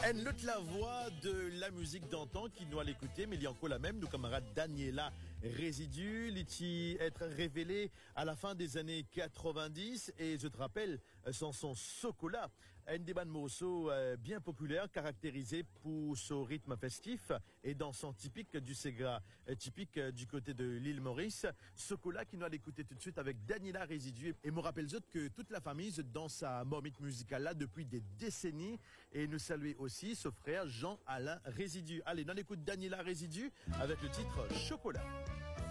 Elle note la voix de la musique d'antan qui nous a l'écouter, mais il y a encore la même, nos camarades Daniela Résidu, l'iti être révélé à la fin des années 90 et je te rappelle, son Socola, un débat de morceaux bien populaire, caractérisé pour son rythme festif et dansant typique du Ségra, typique du côté de l'île Maurice. Socola qui nous a l'écouter tout de suite avec Daniela Résidu et me rappelle que toute la famille danse à marmite musicale là depuis des décennies et nous saluer aussi ce frère Jean-Alain Résidu. Allez, on écoute Daniela Résidu avec le titre Chocolat.